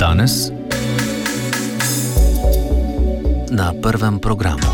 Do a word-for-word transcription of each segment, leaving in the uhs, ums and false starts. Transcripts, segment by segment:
Danes na prvem programu.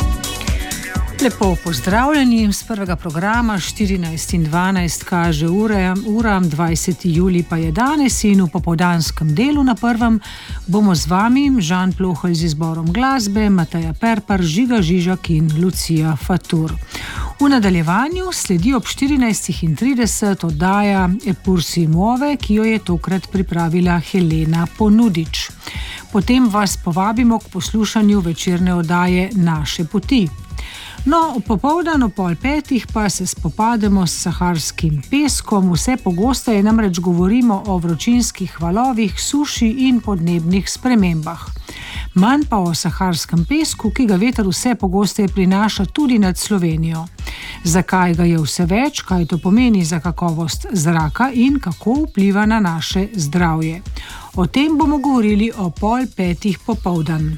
Lepo pozdravljeni z prvega programa. štirinajst in dvanajst kaže ure, ura, dvajseti julij pa je danes in v popoldanskem delu na prvem bomo z vami Žan Plohelj z izborom glasbe, Mateja Perpar, Žiga Žižak in Lucija Fatur. V nadaljevanju sledi ob štirinajstih in trideset oddaja Epursi Move, ki jo je tokrat pripravila Helena Ponudič. Potem vas povabimo k poslušanju večerne oddaje Naše poti. No, popoldan o pol petih pa se spopademo s saharskim peskom. Vse pogosteje namreč govorimo o vročinskih valovih, suši in podnebnih spremembah. Manj pa o saharskem pesku, ki ga veter vse pogosteje prinaša tudi nad Slovenijo. Zakaj ga je vse več, kaj to pomeni za kakovost zraka in kako vpliva na naše zdravje. O tem bomo govorili o pol petih popoldan.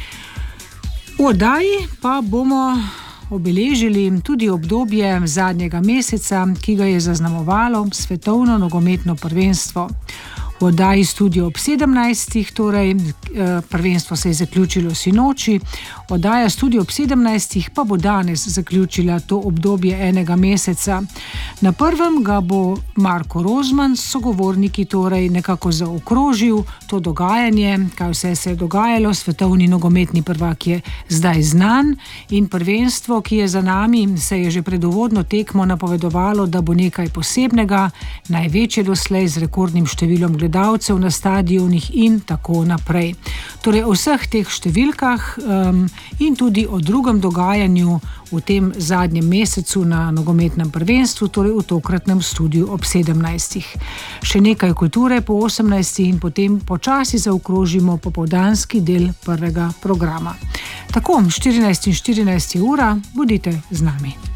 V oddaji pa bomo obeležili tudi obdobje zadnjega meseca, ki ga je zaznamovalo svetovno nogometno prvenstvo. V oddaji Studio ob sedemnajstih, torej prvenstvo se je zaključilo sinoči, oddaja Studio ob sedemnajstih pa bo danes zaključila to obdobje enega meseca. Na prvem ga bo Marko Rozman s sogovorniki torej nekako zaokrožil to dogajanje, kaj vse se je dogajalo. Svetovni nogometni prvak je zdaj znan in prvenstvo, ki je za nami, se je že pred uvodno tekmo napovedovalo, da bo nekaj posebnega, največje doslej z rekordnim številom gledalcev na stadionih in tako naprej. Torej o vseh teh številkah um, in tudi o drugem dogajanju v tem zadnjem mesecu na nogometnem prvenstvu, torej v tokratnem Studiu ob sedemnajstih. Še nekaj kulture po osemnajstih in potem počasi zaokrožimo popoldanski del prvega programa. Tako, štirinajst in štirinajst ura, bodite z nami.